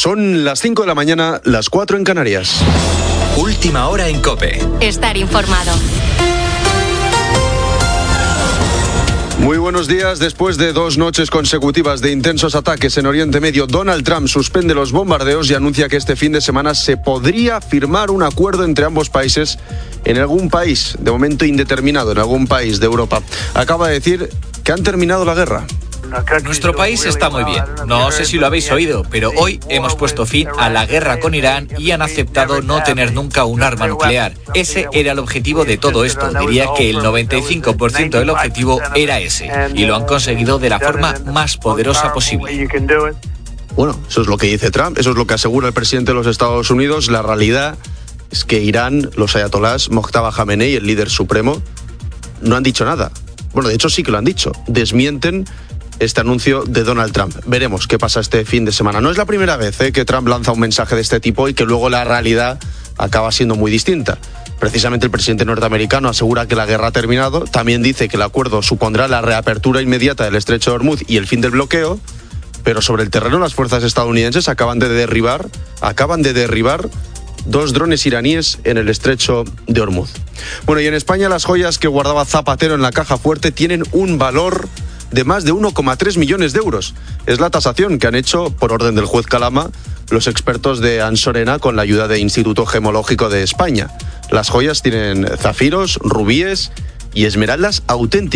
Son las 5 de la mañana, las 4 en Canarias. Última hora en COPE. Estar informado. Muy buenos días. Después de 2 noches consecutivas de intensos ataques en Oriente Medio, Donald Trump suspende los bombardeos y anuncia que este fin de semana se podría firmar un acuerdo entre ambos países en algún país, de momento indeterminado, en algún país de Europa. Acaba de decir que han terminado la guerra. Nuestro país está muy bien. No sé si lo habéis oído, pero hoy hemos puesto fin a la guerra con Irán y han aceptado no tener nunca un arma nuclear. Ese era el objetivo de todo esto. Diría que el 95% del objetivo era ese. Y lo han conseguido de la forma más poderosa posible. Bueno, eso es lo que dice Trump, eso es lo que asegura el presidente de los Estados Unidos. La realidad es que Irán, los ayatolás, Mojtaba Jamenei, el líder supremo, no han dicho nada. Bueno, de hecho sí que lo han dicho. Desmienten este anuncio de Donald Trump. Veremos qué pasa este fin de semana. No es la primera vez que Trump lanza un mensaje de este tipo y que luego la realidad acaba siendo muy distinta. Precisamente el presidente norteamericano asegura que la guerra ha terminado. También dice que el acuerdo supondrá la reapertura inmediata del estrecho de Hormuz y el fin del bloqueo. Pero sobre el terreno las fuerzas estadounidenses acaban de derribar 2 drones iraníes en el estrecho de Hormuz. Bueno, y en España las joyas que guardaba Zapatero en la caja fuerte tienen un valor de más de 1,3 millones de euros. Es la tasación que han hecho, por orden del juez Calama, los expertos de Ansorena con la ayuda del Instituto Gemológico de España. Las joyas tienen zafiros, rubíes y esmeraldas auténticas.